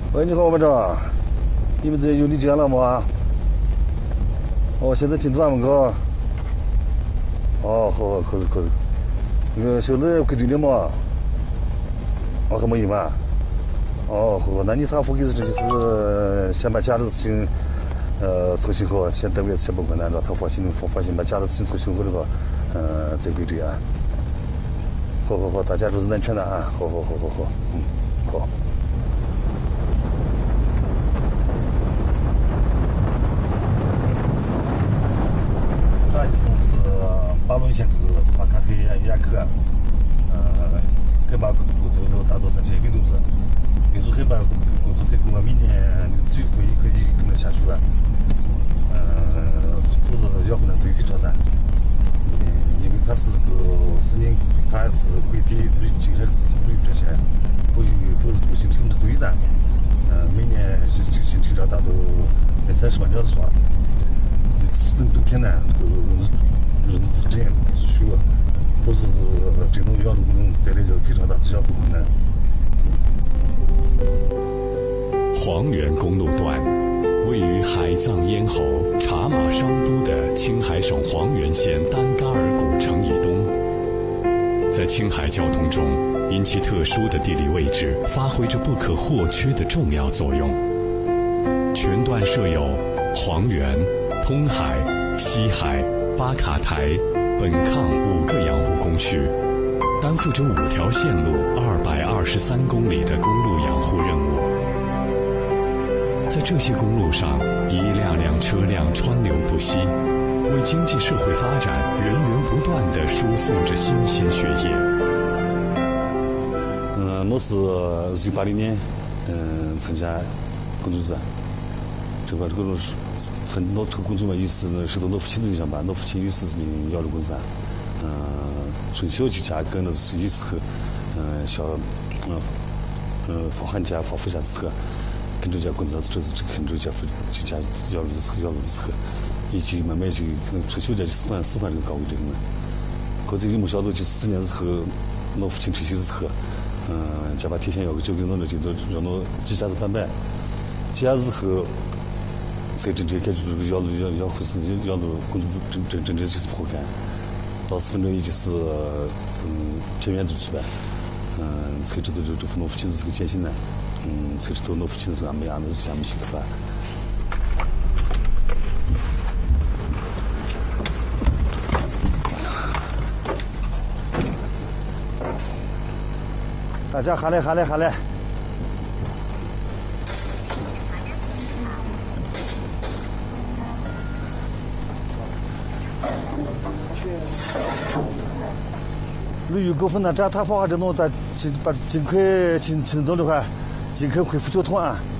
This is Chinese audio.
喂，你好，班长，你们这有理检了吗？哦，现在进咱们个。哦，好，可以。那个小子归队了吗？哦，还没有嘛？哦，好，那你啥副给是就是先把家里的事情操心好，先单位先不困难，让他放心把家里的事情操心好的话，再归队啊。好，大家注意安全的啊！好，好。那一层是八轮限制把卡推严格，海拔过度达到3000米都是，比如海拔过度太高，明年那个自由飞可能下去了，否则要不能对非常难。因为它是个10年，它是规定近海是不有这些，否则这个行程是最难。每年行程量达到30万辆以上。是冬天呢，日子之前需要，否则这种养路工程带来了非常大质量不困难。 黄原公路段位于海藏咽喉、茶马商都的青海省黄原县丹嘎尔古城以东，在青海交通中，因其特殊的地理位置，发挥着不可或缺的重要作用。全段设有黄原、通海、西海、巴卡台、本抗5个养护工序，担负着5条线路223公里的公路养护任务。在这些公路上，一辆辆车辆川流不息，为经济社会发展源源不断地输送着新鲜血液。 我是1980年参加工作制，这个是我这个工作嘛，也是受到我父亲的影响吧。我父亲也是这名养路工人，从小就家跟着是也是和放寒假放暑假之后，跟着家工作，这是跟着家就家养路之后，也就慢慢就可能从小家就习惯这个岗位这个嘛。可这个没想到就是4年之后，我父亲退休之后，家把提前要交给我了，就让我几家子办，几家之后。才真正开始这个养路工作真正就是不好干，到4分钟也就是偏远地区吧，才知道这我父亲是个艰辛呢，才知道我父亲是俺们是下面辛苦啊。大家下来。旅游高峰呢，这样他放下这种，咱把尽快轻松的话，尽快恢复交通啊。